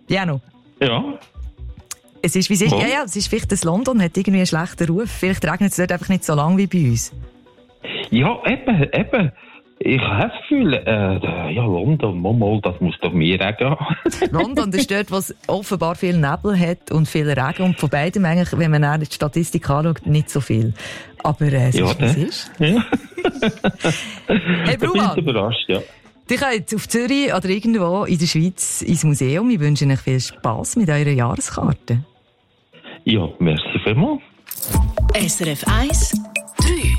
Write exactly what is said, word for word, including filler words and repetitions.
Jano? Ja. Es ist, wie es ist. Oh. Ja, ja, es ist vielleicht, das London hat irgendwie einen schlechten Ruf. Vielleicht regnet es dort einfach nicht so lang wie bei uns. Ja, eben, eben. Ich habe das Gefühl, äh, ja, London, mal, das muss doch mehr Regen haben. London, das ist dort, wo es offenbar viel Nebel hat und viel Regen. Und von beidem eigentlich, wenn man dann die Statistik anschaut, nicht so viel. Aber äh, es Ja, ist, wie es ist. Ja. Hey, Ich bin Bruman, überrascht, ja. ihr könnt auf Zürich oder irgendwo in der Schweiz ins Museum. Ich wünsche euch viel Spass mit eurer Jahreskarte. Ja, merci vielmals. S R F eins, drei.